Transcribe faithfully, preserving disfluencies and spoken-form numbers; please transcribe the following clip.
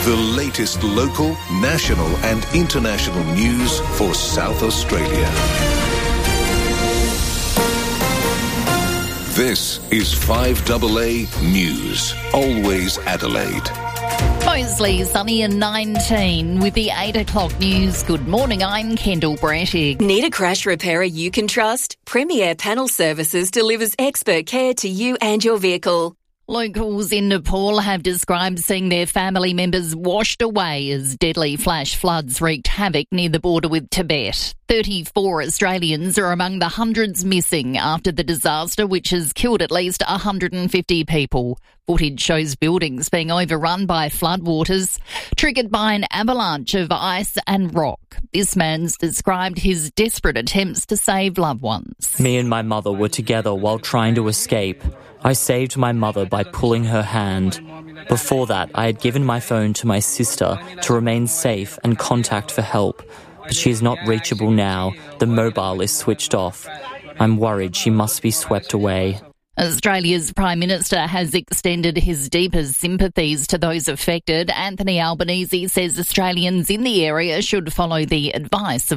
The latest local, national and international news for South Australia. This is five A A News. Always Adelaide. Mostly sunny and nineteen with the eight o'clock news. Good morning, I'm Kendall Brattig. Need a crash repairer you can trust? Premier Panel Services delivers expert care to you and your vehicle. Locals in Nepal have described seeing their family members washed away as deadly flash floods wreaked havoc near the border with Tibet. thirty-four Australians are among the hundreds missing after the disaster, which has killed at least one hundred fifty people. Footage shows buildings being overrun by floodwaters, triggered by an avalanche of ice and rock. This man's described his desperate attempts to save loved ones. Me and my mother were together while trying to escape. I saved my mother by pulling her hand. Before that, I had given my phone to my sister to remain safe and contact for help. But she is not reachable now. The mobile is switched off. I'm worried she must be swept away. Australia's Prime Minister has extended his deepest sympathies to those affected. Anthony Albanese says Australians in the area should follow the advice of